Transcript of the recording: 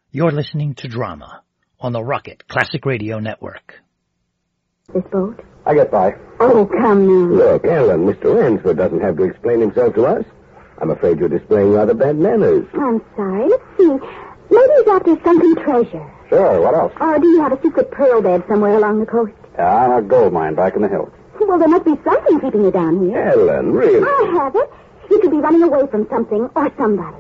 You're listening to Drama on the Rocket Classic Radio Network. This boat? I get by. Oh, come now. Look, Ellen, Mr. Ransford doesn't have to explain himself to us. I'm afraid you're displaying rather bad manners. I'm sorry. Let's see. Maybe he's after sunken treasure. Sure, what else? Or do you have a secret pearl bed somewhere along the coast? I'm a gold mine back in the hills. Well, there must be something keeping you down here. Ellen, really? I have it. You could be running away from something or somebody.